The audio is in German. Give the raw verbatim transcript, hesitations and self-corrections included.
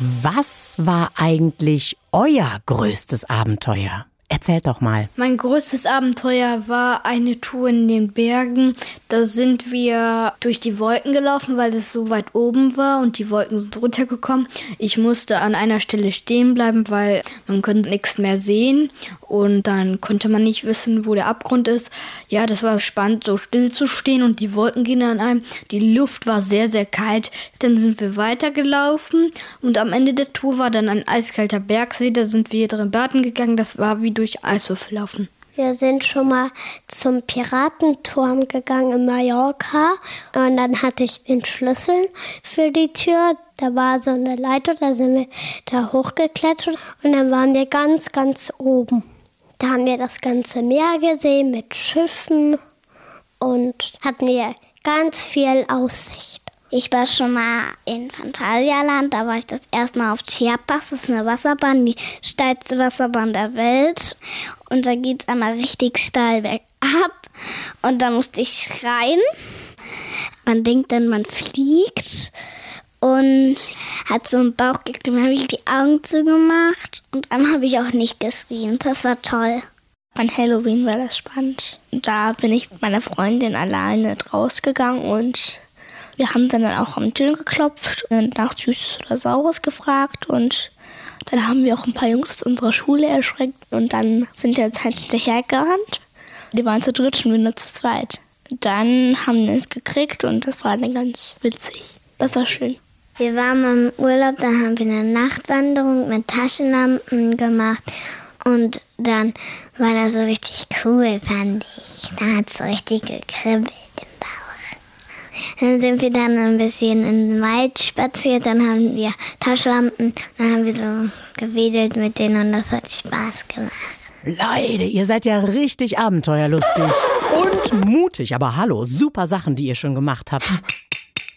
Was war eigentlich euer größtes Abenteuer? Erzählt doch mal. Mein größtes Abenteuer war eine Tour in den Bergen. Da sind wir durch die Wolken gelaufen, weil es so weit oben war und die Wolken sind runtergekommen. Ich musste an einer Stelle stehen bleiben, weil man konnte nichts mehr sehen und dann konnte man nicht wissen, wo der Abgrund ist. Ja, das war spannend, so still zu stehen und die Wolken gingen an einem. Die Luft war sehr, sehr kalt. Dann sind wir weitergelaufen und am Ende der Tour war dann ein eiskalter Bergsee. Da sind wir drin baden gegangen. Das war wie durch Eiswürfel laufen. Wir sind schon mal zum Piratenturm gegangen in Mallorca und dann hatte ich den Schlüssel für die Tür. Da war so eine Leiter, da sind wir da hochgeklettert und dann waren wir ganz, ganz oben. Da haben wir das ganze Meer gesehen mit Schiffen und hatten wir ganz viel Aussicht. Ich war schon mal in Phantasialand, da war ich das erste Mal auf Chiapas, das ist eine Wasserbahn, die steilste Wasserbahn der Welt. Und da geht es einmal richtig steil bergab und da musste ich schreien. Man denkt dann, man fliegt und hat so einen Bauch gekriegt, dann habe ich die Augen zugemacht und dann habe ich auch nicht geschrien. Das war toll. An Halloween war das spannend. Da bin ich mit meiner Freundin alleine rausgegangen und wir haben dann auch am Türen geklopft und nach Süßes oder Saures gefragt und dann haben wir auch ein paar Jungs aus unserer Schule erschreckt und dann sind wir jetzt halt hinterhergerannt. Die waren zu dritt und wir nur zu zweit. Dann haben wir es gekriegt und das war dann ganz witzig. Das war schön. Wir waren im Urlaub, da haben wir eine Nachtwanderung mit Taschenlampen gemacht und dann war das so richtig cool, fand ich. Da hat es so richtig gekribbelt. Dann sind wir dann ein bisschen in den Wald spaziert, dann haben wir Taschenlampen, dann haben wir so gewedelt mit denen und das hat Spaß gemacht. Leute, ihr seid ja richtig abenteuerlustig und mutig. Aber hallo, super Sachen, die ihr schon gemacht habt.